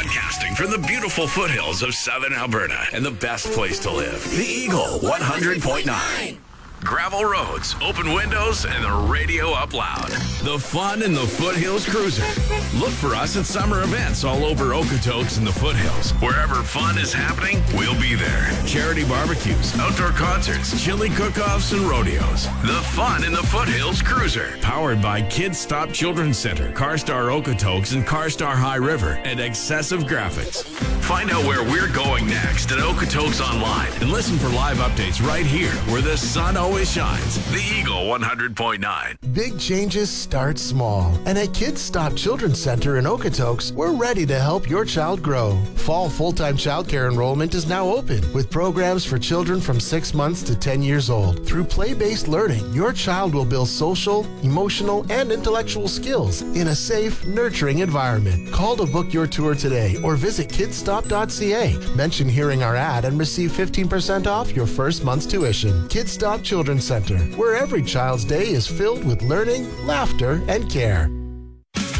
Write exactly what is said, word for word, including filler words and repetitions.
Broadcasting from the beautiful foothills of southern Alberta and the best place to live, the Eagle one hundred point nine. Gravel roads, open windows, and the radio up loud. The fun in the Foothills Cruiser. Look for us at summer events all over Okotoks and the Foothills. Wherever fun is happening, we'll be there. Charity barbecues, outdoor concerts, chili cook-offs, and rodeos. The fun in the Foothills Cruiser. Powered by Kids Stop Children's Center, CarStar Okotoks, and CarStar High River, and Excessive Graphics. Find out where we're going next at Okotoks Online and listen for live updates right here where the sun always shines. The Eagle one hundred point nine. Big changes start small. And at Kids Stop Children's Center in Okotoks, we're ready to help your child grow. Fall full-time childcare enrollment is now open with programs for children from six months to ten years old. Through play-based learning, your child will build social, emotional, and intellectual skills in a safe, nurturing environment. Call to book your tour today or visit kids stop dot c a. Mention hearing our ad and receive fifteen percent off your first month's tuition. Kids Stop Children's Center, where every child's day is filled with learning, laughter, and care.